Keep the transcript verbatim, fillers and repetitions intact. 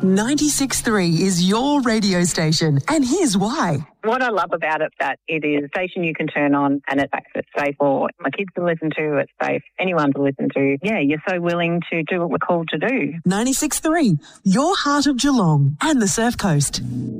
ninety-six point three is your radio station, and here's why. What I love about it, that it is a station you can turn on and it's safe. It's safe for my kids to listen to. It's safe anyone to listen to. Yeah, you're so willing to do what we're called to do. ninety-six point three, your heart of Geelong and the Surf Coast.